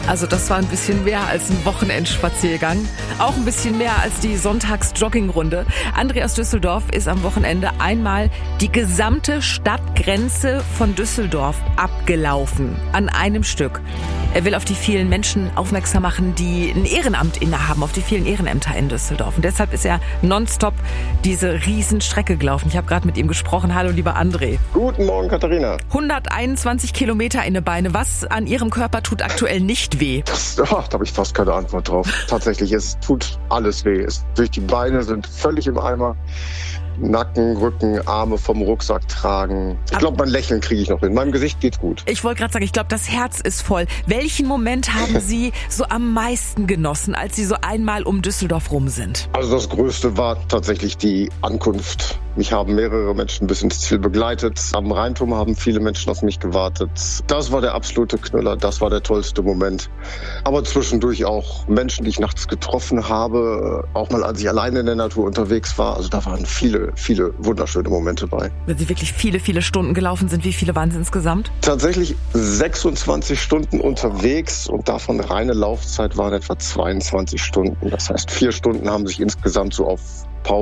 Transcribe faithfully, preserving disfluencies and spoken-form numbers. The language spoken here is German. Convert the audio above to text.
Also das war ein bisschen mehr als ein Wochenendspaziergang. Auch ein bisschen mehr als die Sonntags-Joggingrunde. André aus Düsseldorf ist am Wochenende einmal die gesamte Stadtgrenze von Düsseldorf abgelaufen. An einem Stück. Er will auf die vielen Menschen aufmerksam machen, die ein Ehrenamt innehaben, auf die vielen Ehrenämter in Düsseldorf. Und deshalb ist er nonstop diese Riesenstrecke gelaufen. Ich habe gerade mit ihm gesprochen. Hallo, lieber André. Guten Morgen, Katharina. hunderteinundzwanzig Kilometer in die Beine. Was an Ihrem Körper tut aktuell nicht weh? Das, ach, da habe ich fast keine Antwort drauf. Tatsächlich, es tut alles weh. Es, durch die Beine sind völlig im Eimer. Nacken, Rücken, Arme vom Rucksack tragen. Ich glaube, mein Lächeln kriege ich noch hin. Meinem Gesicht geht's gut. Ich wollte gerade sagen, ich glaube, das Herz ist voll. Welchen Moment haben Sie so am meisten genossen, als Sie so einmal um Düsseldorf rum sind? Also das Größte war tatsächlich die Ankunft. Mich haben mehrere Menschen bis ins Ziel begleitet. Am Rheinturm haben viele Menschen auf mich gewartet. Das war der absolute Knüller. Das war der tollste Moment. Aber zwischendurch auch Menschen, die ich nachts getroffen habe. Auch mal, als ich alleine in der Natur unterwegs war. Also da waren viele viele wunderschöne Momente bei. Wenn Sie wirklich viele, viele Stunden gelaufen sind, wie viele waren es insgesamt? Tatsächlich sechsundzwanzig Stunden unterwegs und davon reine Laufzeit waren etwa zweiundzwanzig Stunden. Das heißt, vier Stunden haben sich insgesamt so auf